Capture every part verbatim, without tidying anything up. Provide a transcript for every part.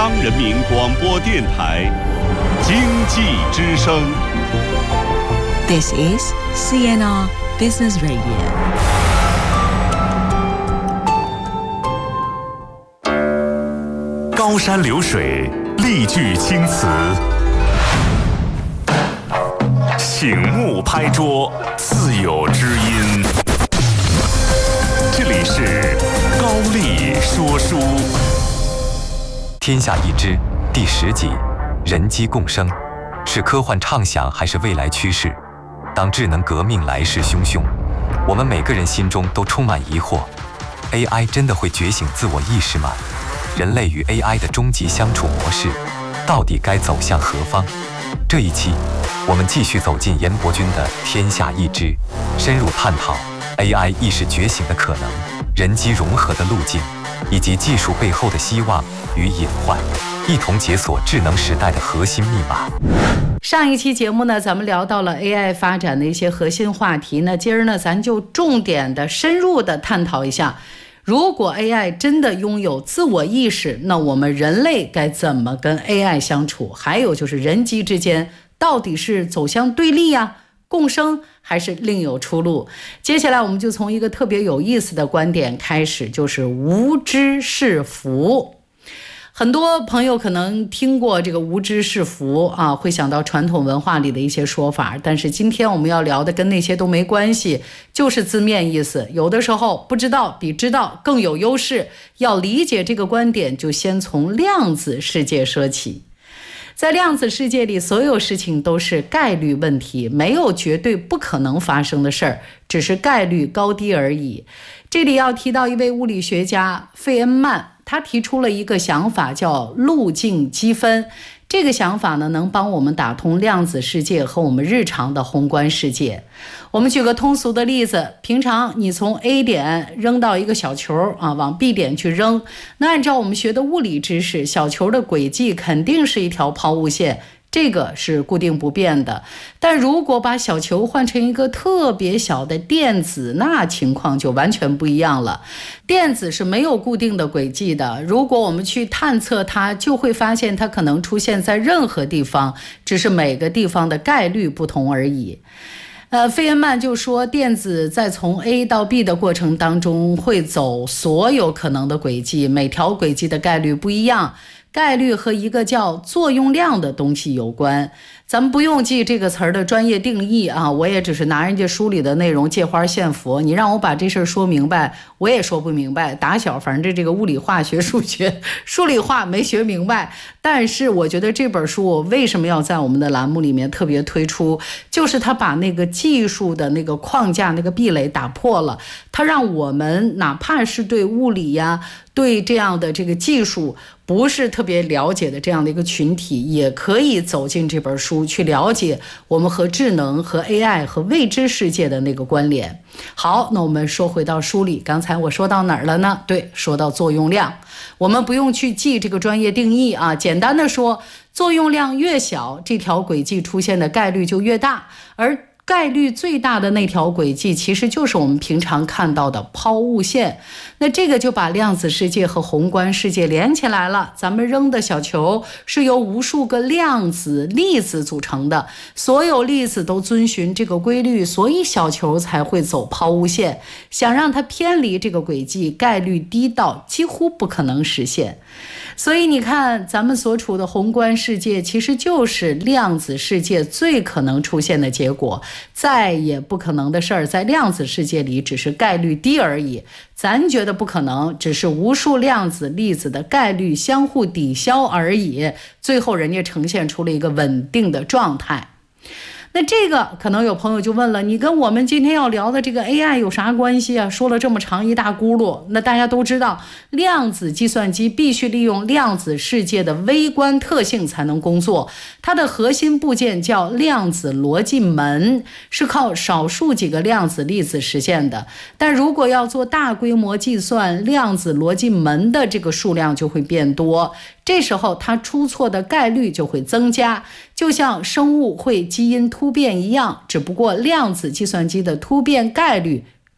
央人民广播电台经济之声。 This is C N R Business Radio。 高山流水，丽句青词，醒目拍桌，自有知音。这里是高丽说书。 天下一知第十集，人机共生，是科幻畅想还是未来趋势？当智能革命来势汹汹，我们每个人心中都充满疑惑 ：A I 真的会觉醒自我意识吗？人类与 A I 的终极相处模式，到底该走向何方？这一期，我们继续走进严伯钧的《天下一知》，深入探讨 A I 意识觉醒的可能、人机融合的路径，以及技术背后的希望与隐患，一同解锁智能时代的核心密码。 上一期节目呢，咱们聊到了 A I 发展的一些核心话题，那今儿呢，咱就重点的、深入的探讨一下。如果 A I 真的拥有自我意识，那我们人类该怎么跟 A I 相处？还有就是人机之间到底是走向对立呀、共生，还是另有出路？接下来我们就从一个特别有意思的观点开始，就是无知是福。很多朋友可能听过这个无知是福啊，会想到传统文化里的一些说法，但是今天我们要聊的跟那些都没关系，就是字面意思。有的时候不知道比知道更有优势，要理解这个观点，就先从量子世界说起。在量子世界里，所有事情都是概率问题，没有绝对不可能发生的事儿，只是概率高低而已。这里要提到一位物理学家费恩曼，他提出了一个想法，叫路径积分。这个想法呢，能帮我们打通量子世界和我们日常的宏观世界。我们举个通俗的例子，平常你从 A 点扔到一个小球啊，往 B 点去扔，那按照我们学的物理知识，小球的轨迹肯定是一条抛物线，这个是固定不变的。但如果把小球换成一个特别小的电子，那情况就完全不一样了。电子是没有固定的轨迹的，如果我们去探测它，就会发现它可能出现在任何地方，只是每个地方的概率不同而已。呃，费恩曼就说，电子在从 A 到 B 的过程当中会走所有可能的轨迹，每条轨迹的概率不一样。概率和一个叫作用量的东西有关，咱们不用记这个词儿的专业定义啊，我也只是拿人家书里的内容借花献佛，你让我把这事儿说明白，我也说不明白。打小反正这个物理化学数学数理化没学明白，但是我觉得这本书我为什么要在我们的栏目里面特别推出，就是他把那个技术的那个框架那个壁垒打破了，他让我们哪怕是对物理呀、对这样的这个技术不是特别了解的这样的一个群体，也可以走进这本书去了解我们和智能和 A I 和未知世界的那个关联。好，那我们说回到书里，刚才我说到哪儿了呢？对，说到作用量。我们不用去记这个专业定义啊，简单的说，作用量越小，这条轨迹出现的概率就越大，而概率最大的那条轨迹其实就是我们平常看到的抛物线。那这个就把量子世界和宏观世界连起来了。咱们扔的小球是由无数个量子粒子组成的，所有粒子都遵循这个规律，所以小球才会走抛物线。想让它偏离这个轨迹，概率低到几乎不可能实现。所以你看，咱们所处的宏观世界其实就是量子世界最可能出现的结果，再也不可能的事儿在量子世界里只是概率低而已，咱觉得不可能，只是无数量子粒子的概率相互抵消而已，最后人家呈现出了一个稳定的状态。那这个可能有朋友就问了，你跟我们今天要聊的这个 A I 有啥关系啊？说了这么长一大轱辘，那大家都知道，量子计算机必须利用量子世界的微观特性才能工作，它的核心部件叫量子逻辑门，是靠少数几个量子粒子实现的。但如果要做大规模计算，量子逻辑门的这个数量就会变多，这时候它出错的概率就会增加，就像生物会基因突变一样，只不过量子计算机的突变概率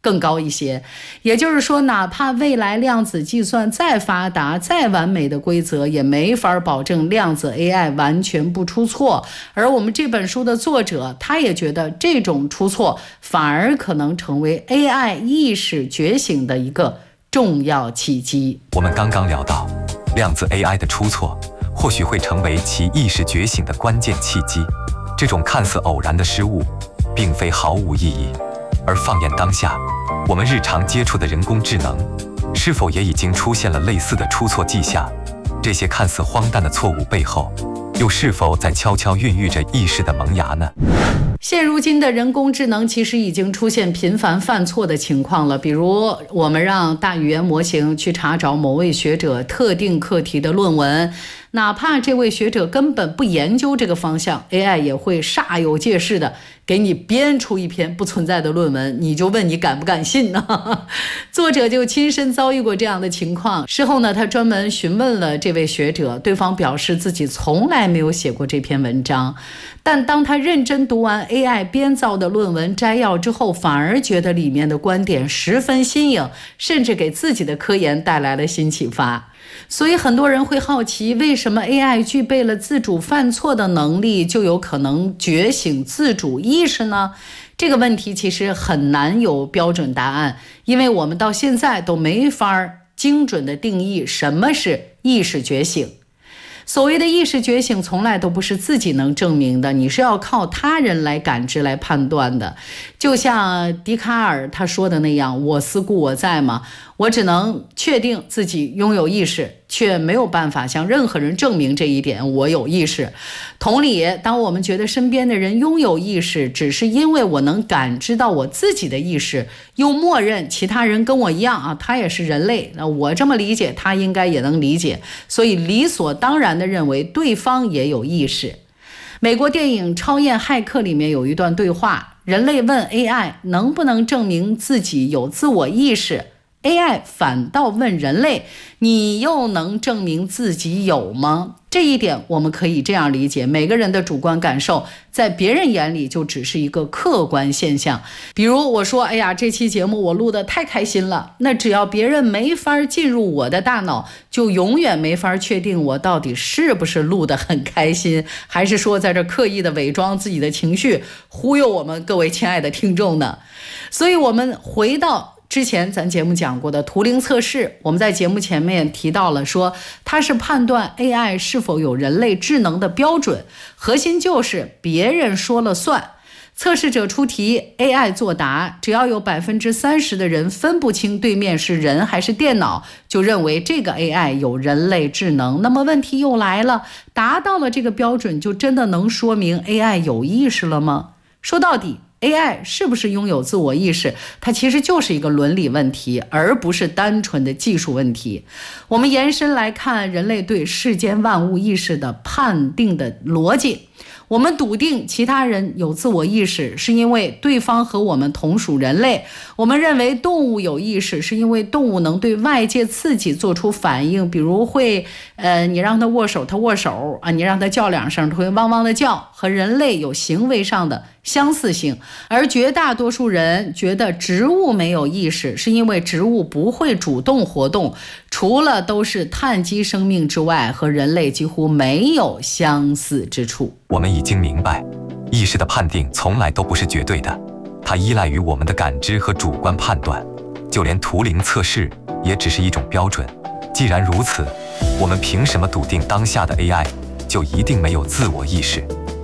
更高一些。也就是说，哪怕未来量子计算再发达、再完美的规则，也没法保证量子 A I 完全不出错。而我们这本书的作者，他也觉得这种出错反而可能成为 A I 意识觉醒的一个重要契机。 我们刚刚聊到，量子 A I 的出错或许会成为其意识觉醒的关键契机。这种看似偶然的失误，并非毫无意义。而放眼当下，我们日常接触的人工智能，是否也已经出现了类似的出错迹象？这些看似荒诞的错误背后，又是否在悄悄孕育着意识的萌芽呢？ 现如今的人工智能其实已经出现频繁犯错的情况了，比如我们让大语言模型去查找某位学者特定课题的论文，哪怕这位学者根本不研究这个方向， A I 也会煞有介事的给你编出一篇不存在的论文，你就问你敢不敢信呢？作者就亲身遭遇过这样的情况，事后呢，他专门询问了这位学者，对方表示自己从来没有写过这篇文章，但当他认真读完 A I 编造的论文摘要之后，反而觉得里面的观点十分新颖，甚至给自己的科研带来了新启发。所以很多人会好奇，为什么 A I 具备了自主犯错的能力，就有可能觉醒自主意识呢？这个问题其实很难有标准答案，因为我们到现在都没法精准的定义什么是意识觉醒。所谓的意识觉醒从来都不是自己能证明的，你是要靠他人来感知来判断的。就像笛卡尔他说的那样，我思故我在嘛，我只能确定自己拥有意识，却没有办法向任何人证明这一点我有意识。同理，当我们觉得身边的人拥有意识，只是因为我能感知到我自己的意识，又默认其他人跟我一样啊，他也是人类，那我这么理解，他应该也能理解，所以理所当然地认为对方也有意识。美国电影《超验骇客》里面有一段对话，人类问 A I 能不能证明自己有自我意识， A I 反倒问人类，你又能证明自己有吗？这一点我们可以这样理解，每个人的主观感受在别人眼里就只是一个客观现象。比如我说，哎呀，这期节目我录得太开心了，那只要别人没法进入我的大脑，就永远没法确定我到底是不是录得很开心，还是说在这刻意的伪装自己的情绪，忽悠我们各位亲爱的听众呢？所以我们回到之前咱节目讲过的图灵测试，我们在节目前面提到了，说它是判断 A I 是否有人类智能的标准，核心就是别人说了算。测试者出题 ，A I 作答，只要有百分之三十的人分不清对面是人还是电脑，就认为这个 A I 有人类智能。那么问题又来了，达到了这个标准，就真的能说明 A I 有意识了吗？说到底，A I 是不是拥有自我意识，它其实就是一个伦理问题，而不是单纯的技术问题。我们延伸来看人类对世间万物意识的判定的逻辑，我们笃定其他人有自我意识，是因为对方和我们同属人类。我们认为动物有意识，是因为动物能对外界刺激做出反应，比如会呃，你让它握手它握手啊，你让它叫两声它会汪汪的叫，和人类有行为上的相似性。而绝大多数人觉得植物没有意识，是因为植物不会主动活动，除了都是碳基生命之外，和人类几乎没有相似之处。 我们已经明白，意识的判定从来都不是绝对的，它依赖于我们的感知和主观判断，就连图灵测试也只是一种标准。既然如此，我们凭什么笃定当下的 A I 就一定没有自我意识？